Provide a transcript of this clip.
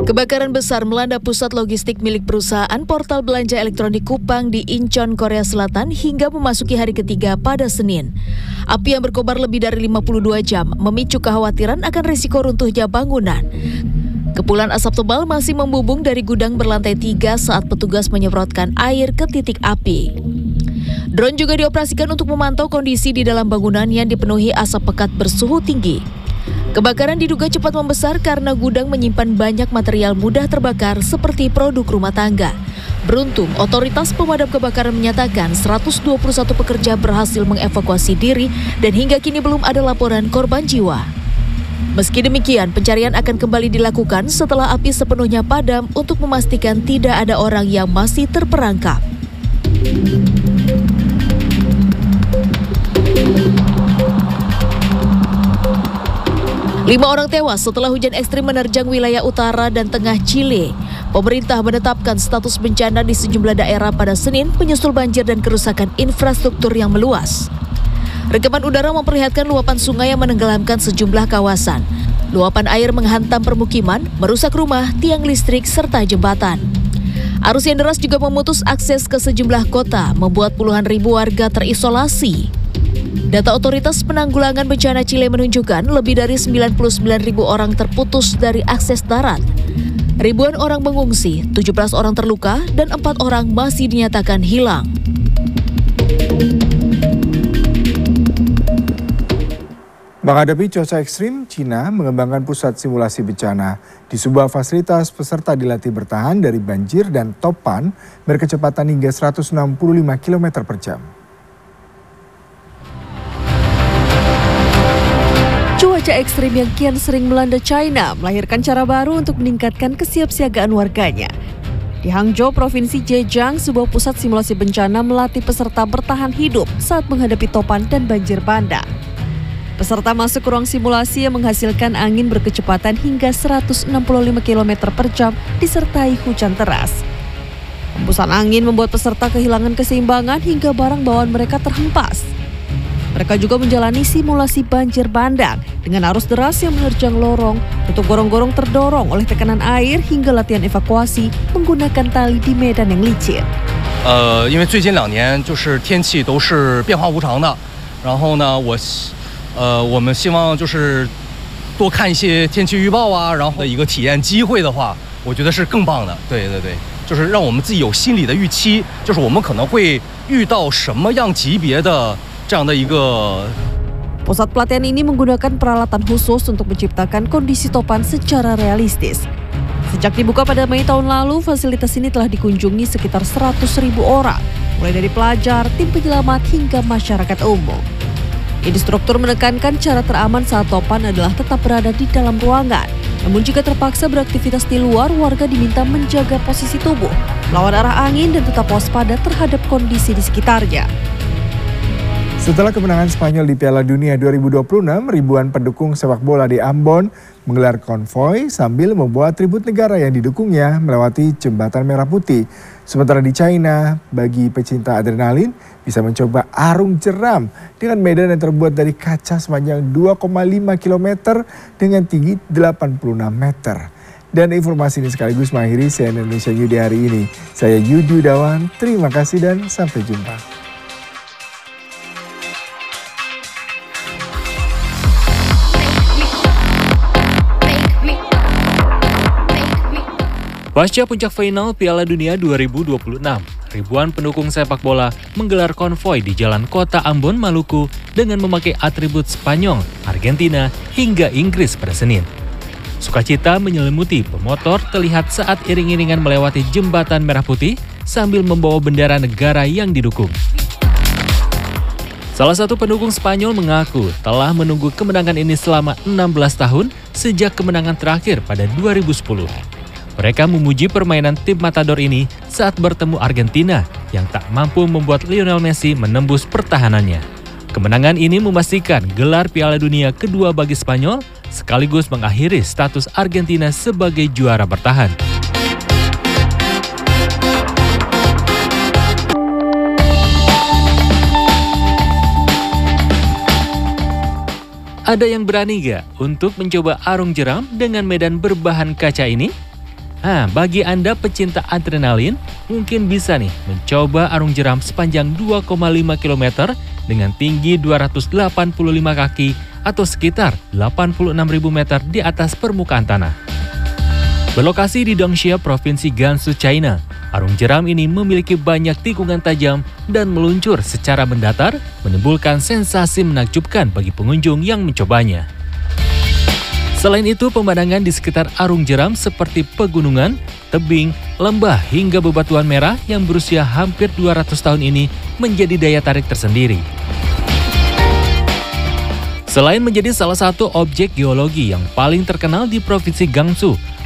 Kebakaran besar melanda pusat logistik milik perusahaan portal belanja elektronik Kupang di Incheon, Korea Selatan hingga memasuki hari ketiga pada Senin. Api yang berkobar lebih dari 52 jam memicu kekhawatiran akan risiko runtuhnya bangunan. Kepulan asap tebal masih membubung dari gudang berlantai 3 saat petugas menyemprotkan air ke titik api. Drone juga dioperasikan untuk memantau kondisi di dalam bangunan yang dipenuhi asap pekat bersuhu tinggi. Kebakaran diduga cepat membesar karena gudang menyimpan banyak material mudah terbakar seperti produk rumah tangga. Beruntung, otoritas pemadam kebakaran menyatakan 121 pekerja berhasil mengevakuasi diri dan hingga kini belum ada laporan korban jiwa. Meski demikian, pencarian akan kembali dilakukan setelah api sepenuhnya padam untuk memastikan tidak ada orang yang masih terperangkap. 5 orang tewas setelah hujan ekstrim menerjang wilayah utara dan tengah Chile. Pemerintah menetapkan status bencana di sejumlah daerah pada Senin menyusul banjir dan kerusakan infrastruktur yang meluas. Rekaman udara memperlihatkan luapan sungai yang menenggelamkan sejumlah kawasan. Luapan air menghantam permukiman, merusak rumah, tiang listrik, serta jembatan. Arus yang deras juga memutus akses ke sejumlah kota, membuat puluhan ribu warga terisolasi. Data Otoritas Penanggulangan Bencana Chile menunjukkan lebih dari 99.000 orang terputus dari akses darat. Ribuan orang mengungsi, 17 orang terluka, dan 4 orang masih dinyatakan hilang. Menghadapi cuaca ekstrim, China mengembangkan pusat simulasi bencana. Di sebuah fasilitas, peserta dilatih bertahan dari banjir dan topan berkecepatan hingga 165 km per jam. Cuaca ekstrim yang kian sering melanda China melahirkan cara baru untuk meningkatkan kesiapsiagaan warganya. Di Hangzhou, Provinsi Zhejiang, sebuah pusat simulasi bencana melatih peserta bertahan hidup saat menghadapi topan dan banjir bandang. Peserta masuk ke ruang simulasi yang menghasilkan angin berkecepatan hingga 165 km per jam disertai hujan deras. Hembusan angin membuat peserta kehilangan keseimbangan hingga barang bawaan mereka terhempas. Mereka juga menjalani simulasi banjir bandang dengan arus deras yang menerjang lorong, tutup gorong-gorong terdorong oleh tekanan air hingga latihan evakuasi menggunakan tali di medan yang licin. 因为最近2年就是天气都是变化无常的，然后呢，我们希望就是多看一些天气预报啊，然后的一个体验机会的话，我觉得是更棒的。对，就是让我们自己有心理的预期，就是我们可能会遇到什么样级别的。 Pusat pelatihan ini menggunakan peralatan khusus untuk menciptakan kondisi topan secara realistis. Sejak dibuka pada Mei tahun lalu, fasilitas ini telah dikunjungi sekitar 100.000 orang, mulai dari pelajar, tim penyelamat, hingga masyarakat umum. Instruktur menekankan cara teraman saat topan adalah tetap berada di dalam ruangan. Namun jika terpaksa beraktivitas di luar, warga diminta menjaga posisi tubuh, melawan arah angin dan tetap waspada terhadap kondisi di sekitarnya. Setelah kemenangan Spanyol di Piala Dunia 2026, ribuan pendukung sepak bola di Ambon menggelar konvoi sambil membawa atribut negara yang didukungnya melewati Jembatan Merah Putih. Sementara di China, bagi pecinta adrenalin bisa mencoba arung jeram dengan medan yang terbuat dari kaca sepanjang 2,5 km dengan tinggi 86 meter. Dan informasi ini sekaligus mengakhiri CNN Indonesia News di hari ini. Saya Yudi Udawan, terima kasih dan sampai jumpa. Pasca puncak final Piala Dunia 2026, ribuan pendukung sepak bola menggelar konvoi di jalan kota Ambon, Maluku dengan memakai atribut Spanyol, Argentina, hingga Inggris pada Senin. Sukacita menyelimuti pemotor terlihat saat iring-iringan melewati Jembatan Merah Putih sambil membawa bendera negara yang didukung. Salah satu pendukung Spanyol mengaku telah menunggu kemenangan ini selama 16 tahun sejak kemenangan terakhir pada 2010. Mereka memuji permainan tim Matador ini saat bertemu Argentina yang tak mampu membuat Lionel Messi menembus pertahanannya. Kemenangan ini memastikan gelar Piala Dunia kedua bagi Spanyol sekaligus mengakhiri status Argentina sebagai juara bertahan. Ada yang berani gak untuk mencoba arung jeram dengan medan berbahan kaca ini? Bagi Anda pecinta adrenalin, mungkin bisa nih mencoba arung jeram sepanjang 2,5 km dengan tinggi 285 kaki atau sekitar 86.000 meter di atas permukaan tanah. Berlokasi di Dongxia, Provinsi Gansu, China, arung jeram ini memiliki banyak tikungan tajam dan meluncur secara mendatar, menimbulkan sensasi menakjubkan bagi pengunjung yang mencobanya. Selain itu, pemandangan di sekitar arung jeram seperti pegunungan, tebing, lembah hingga bebatuan merah yang berusia hampir 200 tahun ini menjadi daya tarik tersendiri. Selain menjadi salah satu objek geologi yang paling terkenal di Provinsi Gansu,